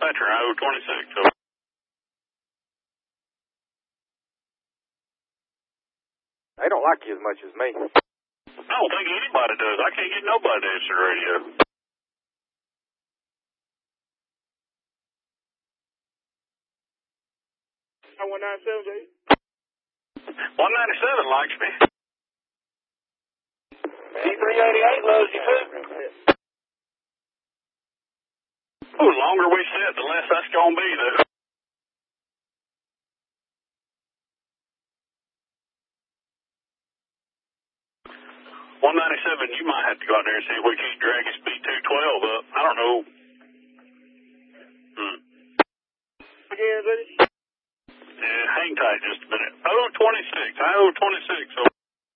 dispatcher, IO 26. They don't like you as much as me. I don't think anybody does. I can't get nobody to answer the radio. 197, 197 likes me. C388 loves you too. Oh, the longer we sit, the less that's going to be, though. $197, you might have to go out there and see if we can't drag his B212 up. I don't know. Again, buddy? Yeah, hang tight just a minute. IO 26. So.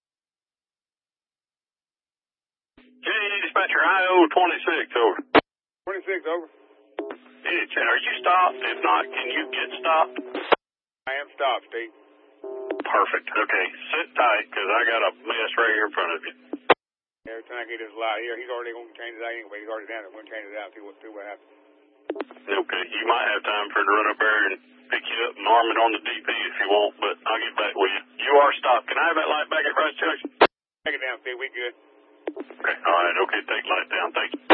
JD dispatcher, IO 26, over. 26, over. Yeah, are you stopped? If not, can you get stopped? I am stopped, Steve. Perfect. Okay, sit tight, because I got a mess right here in front of you. Every time I get this light here, he's already going to change it out anyway. He's already down there. We're going to change it out, see what happens. Okay, you might have time for him to run up there and pick you up and arm it on the DP if you want, but I'll get back with you. You are stopped. Can I have that light back at Rice Junction? Take it down, Steve. We good. Okay, all right. Okay, take light down. Thank you.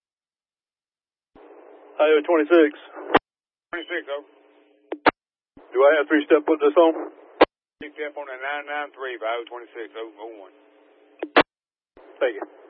IO 26. 26, over. Do I have three-step put this on? 3-step on the 993 by IO 26, 001. Thank you.